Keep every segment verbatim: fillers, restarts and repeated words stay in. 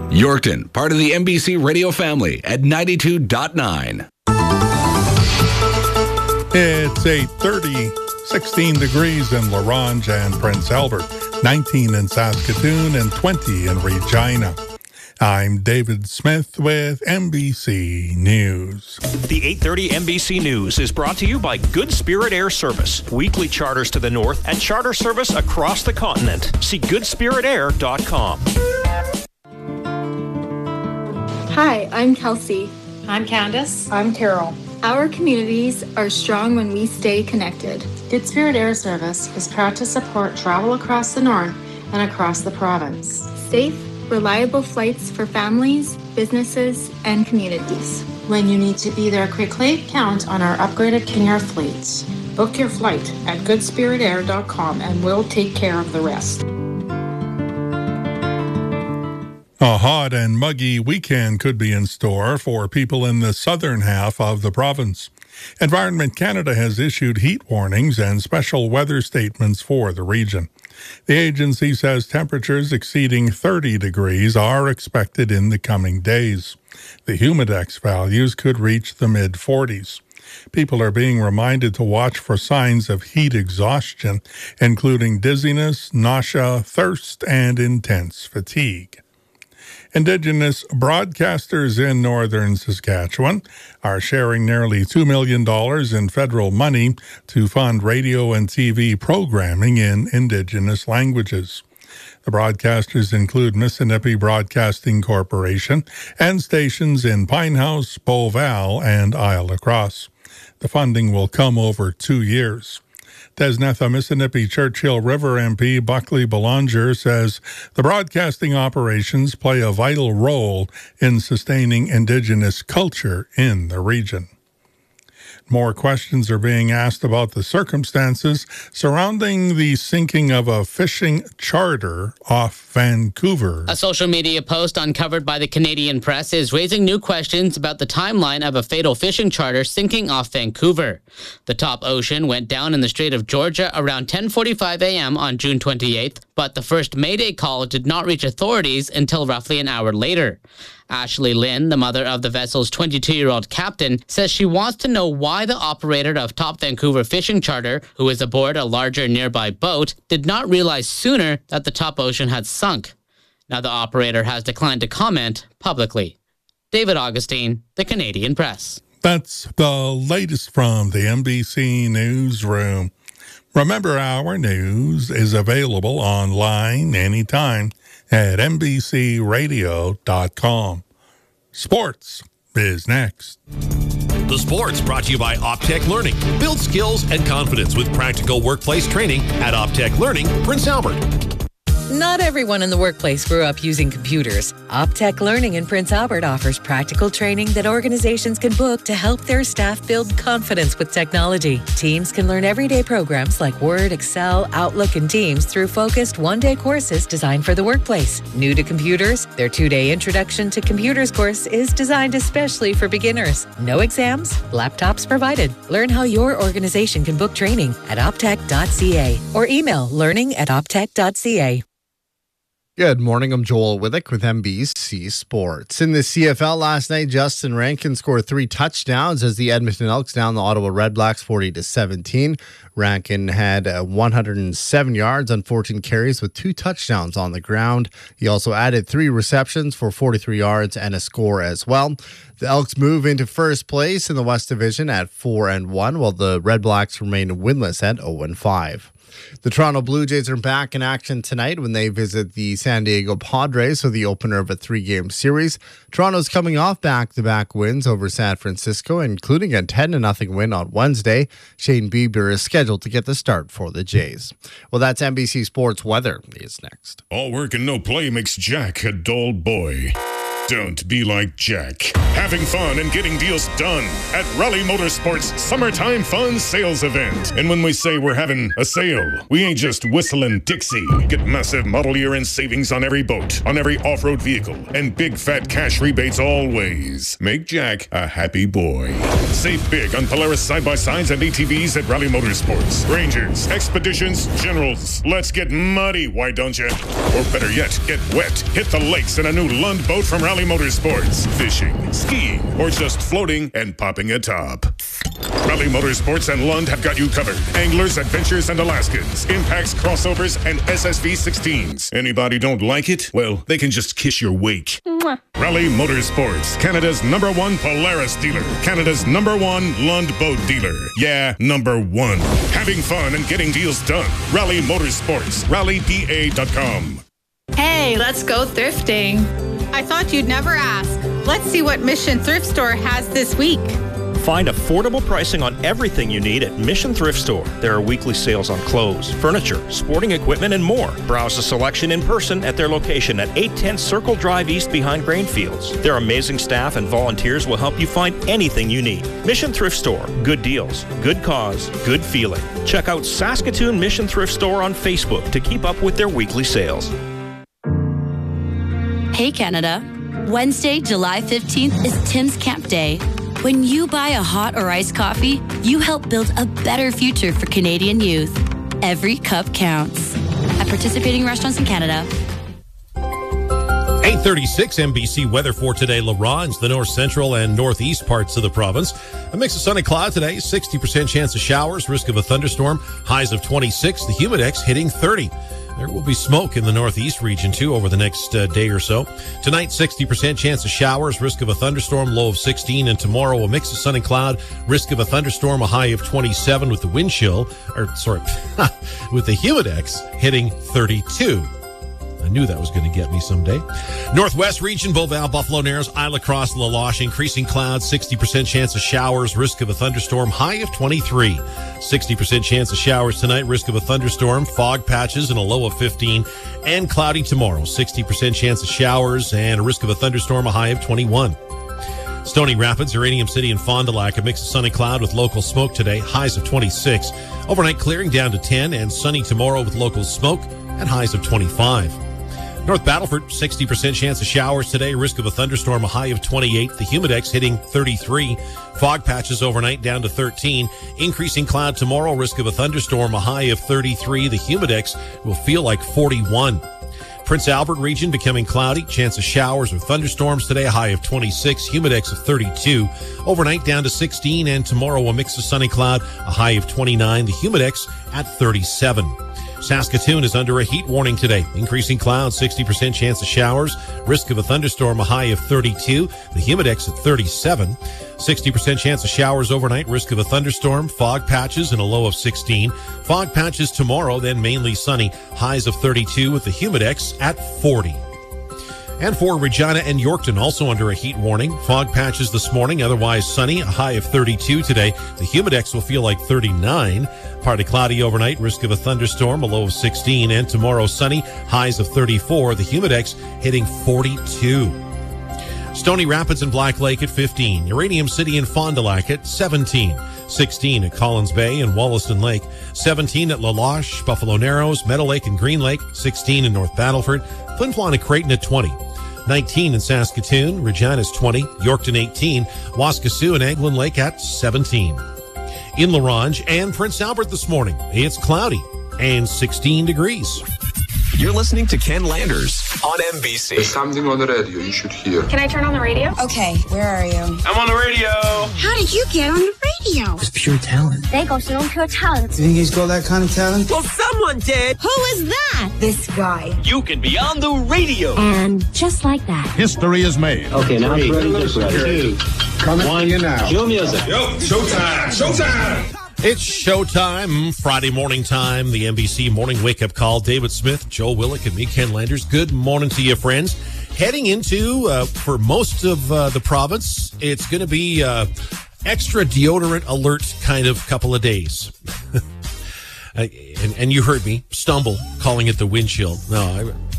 Yorkton, part of the N B C radio family at ninety-two point nine. It's eight thirty, sixteen degrees in La Ronge and Prince Albert, nineteen in Saskatoon, and twenty in Regina. I'm David Smith with N B C News. The eight thirty N B C News is brought to you by Good Spirit Air Service. Weekly charters to the north and charter service across the continent. See good spirit air dot com. Hi, I'm Kelsey. I'm Candace. I'm Carol. Our communities are strong when we stay connected. Good Spirit Air Service is proud to support travel across the north and across the province. Safe, reliable flights for families, businesses, and communities. When you need to be there quickly, count on our upgraded King Air fleets. Book your flight at good spirit air dot com and we'll take care of the rest. A hot and muggy weekend could be in store for people in the southern half of the province. Environment Canada has issued heat warnings and special weather statements for the region. The agency says temperatures exceeding thirty degrees are expected in the coming days. The humidex values could reach the mid forties. People are being reminded to watch for signs of heat exhaustion, including dizziness, nausea, thirst, and intense fatigue. Indigenous broadcasters in northern Saskatchewan are sharing nearly two million dollars in federal money to fund radio and T V programming in Indigenous languages. The broadcasters include Mississippi Broadcasting Corporation and stations in Pinehouse, Beauval, and Isle La Crosse. The funding will come over two years. Tesnetha Mississippi Churchill River M P Buckley Belanger says the broadcasting operations play a vital role in sustaining Indigenous culture in the region. More questions are being asked about the circumstances surrounding the sinking of a fishing charter off Vancouver. A social media post uncovered by the Canadian Press is raising new questions about the timeline of a fatal fishing charter sinking off Vancouver. The Top Ocean went down in the Strait of Georgia around ten forty-five a.m. on June twenty-eighth, but the first Mayday call did not reach authorities until roughly an hour later. Ashley Lynn, the mother of the vessel's twenty-two-year-old captain, says she wants to know why the operator of Top Vancouver Fishing Charter, who is aboard a larger nearby boat, did not realize sooner that the Top Ocean had sunk. Now the operator has declined to comment publicly. David Augustine, the Canadian Press. That's the latest from the N B C Newsroom. Remember, our news is available online anytime at N B C radio dot com. Sports is next. The Sports brought to you by Optech Learning. Build skills and confidence with practical workplace training at Optech Learning, Prince Albert. Not everyone in the workplace grew up using computers. Optech Learning in Prince Albert offers practical training that organizations can book to help their staff build confidence with technology. Teams can learn everyday programs like Word, Excel, Outlook, and Teams through focused one-day courses designed for the workplace. New to computers, their two-day Introduction to Computers course is designed especially for beginners. No exams, laptops provided. Learn how your organization can book training at optech dot c a or email learning at optech dot c a. Good morning, I'm Joel Withick with N B C Sports. In the C F L last night, Justin Rankin scored three touchdowns as the Edmonton Elks down the Ottawa Redblacks forty to seventeen. Rankin had uh, one hundred seven yards on fourteen carries with two touchdowns on the ground. He also added three receptions for forty-three yards and a score as well. The Elks move into first place in the West Division at four and one, while the Redblacks remain winless at oh and five. The Toronto Blue Jays are back in action tonight when they visit the San Diego Padres for the opener of a three-game series. Toronto's coming off back-to-back wins over San Francisco, including a ten to nothing win on Wednesday. Shane Bieber is scheduled to get the start for the Jays. Well, that's N B C Sports weather is next. All work and no play makes Jack a dull boy. Don't be like Jack. Having fun and getting deals done at Raleigh Motorsports Summertime Fun Sales Event. And when we say we're having a sale, we ain't just whistling Dixie. Get massive model year end savings on every boat, on every off-road vehicle, and big fat cash rebates always. Make Jack a happy boy. Save big on Polaris side-by-sides and A T Vs at Raleigh Motorsports. Rangers, Expeditions, Generals. Let's get muddy, why don't you? Or better yet, get wet. Hit the lakes in a new Lund boat from Raleigh Motorsports. Fishing, skiing, or just floating and popping a top. Raleigh Motorsports and Lund have got you covered. Anglers, Adventures, and Alaskans. Impacts, crossovers, and S S V sixteens. Anybody don't like it? Well, they can just kiss your wake. Mwah. Raleigh Motorsports, Canada's number one Polaris dealer. Canada's number one Lund boat dealer. Yeah, number one. Having fun and getting deals done. Raleigh Motorsports. Raleigh P A dot com. Hey, let's go thrifting. I thought you'd never ask. Let's see what Mission Thrift Store has this week. Find affordable pricing on everything you need at Mission Thrift Store. There are weekly sales on clothes, furniture, sporting equipment, and more. Browse the selection in person at their location at eight ten Circle Drive East behind Grainfields. Their amazing staff and volunteers will help you find anything you need. Mission Thrift Store. Good deals, good cause, good feeling. Check out Saskatoon Mission Thrift Store on Facebook to keep up with their weekly sales. Hey Canada, Wednesday, July fifteenth is Tim's Camp Day. When you buy a hot or iced coffee, you help build a better future for Canadian youth. Every cup counts. At participating restaurants in Canada. eight thirty-six N B C weather for today. La Ronge, the north central and northeast parts of the province. A mix of sun and cloud today, sixty percent chance of showers, risk of a thunderstorm, highs of twenty-six, the humidex hitting thirty. There will be smoke in the northeast region, too, over the next uh, day or so. Tonight, sixty percent chance of showers, risk of a thunderstorm, low of sixteen. And tomorrow, a mix of sun and cloud, risk of a thunderstorm, a high of twenty-seven with the wind chill, or sorry, with the humidex hitting thirty-two. I knew that was going to get me someday. Northwest region, Beauval, Buffalo Narrows, Isla Crosse, La Loche, increasing clouds, sixty percent chance of showers, risk of a thunderstorm, high of twenty-three. sixty percent chance of showers tonight, risk of a thunderstorm, fog patches, and a low of fifteen. And cloudy tomorrow, sixty percent chance of showers and a risk of a thunderstorm, a high of twenty-one. Stony Rapids, Uranium City, and Fond du Lac, a mix of sun and cloud with local smoke today, highs of twenty-six. Overnight clearing down to ten, and sunny tomorrow with local smoke and highs of twenty-five. North Battleford, sixty percent chance of showers today, risk of a thunderstorm, a high of twenty-eight. The humidex hitting thirty-three. Fog patches overnight down to thirteen. Increasing cloud tomorrow, risk of a thunderstorm, a high of thirty-three. The humidex will feel like forty-one. Prince Albert region becoming cloudy, chance of showers or thunderstorms today, a high of twenty-six, humidex of thirty-two. Overnight down to sixteen, and tomorrow a mix of sun and cloud, a high of twenty-nine. The humidex at thirty-seven. Saskatoon is under a heat warning today. Increasing clouds, sixty percent chance of showers, risk of a thunderstorm, a high of thirty-two. The humidex at thirty-seven. sixty percent chance of showers overnight, risk of a thunderstorm, fog patches, and a low of sixteen. Fog patches tomorrow, then mainly sunny, highs of thirty-two with the humidex at forty. And for Regina and Yorkton, also under a heat warning. Fog patches this morning, otherwise sunny, a high of thirty-two today. The humidex will feel like thirty-nine. Partly cloudy overnight, risk of a thunderstorm, a low of sixteen. And tomorrow sunny, highs of thirty-four. The humidex hitting forty-two. Stony Rapids and Black Lake at fifteen. Uranium City and Fond du Lac at seventeen. sixteen at Collins Bay and Wollaston Lake. seventeen at La Loche, Buffalo Narrows, Meadow Lake and Green Lake. sixteen in North Battleford. Flin Flon and Creighton at twenty. nineteen in Saskatoon. Regina's twenty. Yorkton eighteen. Waskesiu and Anglin Lake at seventeen. In La Ronge and Prince Albert this morning, it's cloudy and sixteen degrees. You're listening to Ken Landers on N B C. There's something on the radio you should hear. Can I turn on the radio? Okay, where are you? I'm on the radio. How did you get on the radio? It's pure talent. They go to pure talent. You think he's got that kind of talent? Well, someone did. Who is that? This guy. You can be on the radio. And just like that. History is made. Okay, now three, two, Coming one, you now. Cue music. Yo, showtime, showtime. It's showtime, Friday morning time, the N B C Morning Wake Up Call. David Smith, Joel Willick, and me, Ken Landers. Good morning to you, friends. Heading into, uh, for most of uh, the province, it's going to be uh, extra deodorant alert kind of couple of days. and, and you heard me stumble calling it the wind chill. No, I,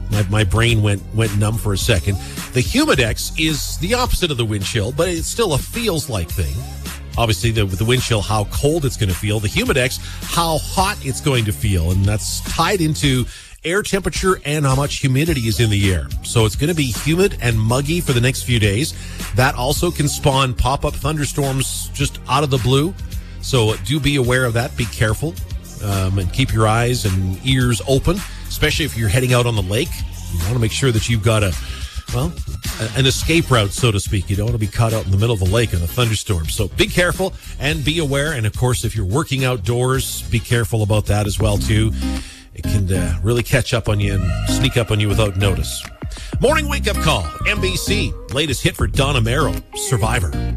My, my brain went went numb for a second. The Humidex is the opposite of the wind chill, but it's still a feels-like thing. Obviously, the, with the wind chill, how cold it's going to feel. The Humidex, how hot it's going to feel. And that's tied into air temperature and how much humidity is in the air. So it's going to be humid and muggy for the next few days. That also can spawn pop-up thunderstorms just out of the blue. So do be aware of that. Be careful um, and keep your eyes and ears open, especially if you're heading out on the lake. You want to make sure that you've got a, well, an escape route, so to speak. You don't want to be caught out in the middle of the lake in a thunderstorm. So be careful and be aware. And, of course, if you're working outdoors, be careful about that as well, too. It can uh, really catch up on you and sneak up on you without notice. Morning wake-up call, N B C. Latest hit for Don Amaro, Survivor.